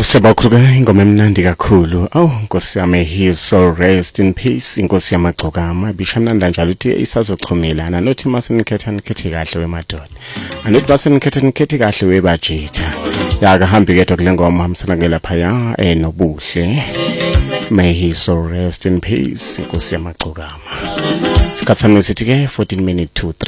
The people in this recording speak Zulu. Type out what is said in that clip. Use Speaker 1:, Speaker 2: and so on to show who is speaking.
Speaker 1: Sebakhuluka ingoma emnandi kakhulu. Nkosi yami, he so rest in peace. Inkosi yamagcokama bisha mnanda njalo uthi isazochumelana nothi masenikhetha nikhethi kahle wemadoda. Anothi masenikhetha nikhethi kahle webajitha. Yaka hambi kedwa kule ngoma hamsana ngelapha ya nobuhle. May he so rest in peace. Inkosi yamagcokama. Sikhathana sithi ke 14 minutes to 3.